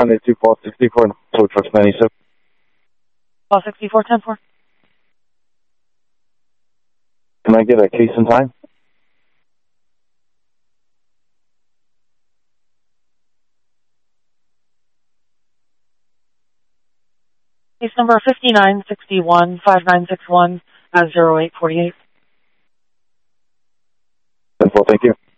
responded to call 64, tow trucks 97. Call 6410-4. Can I get a case in time? Case number 5961-5961-0848. Well, thank you.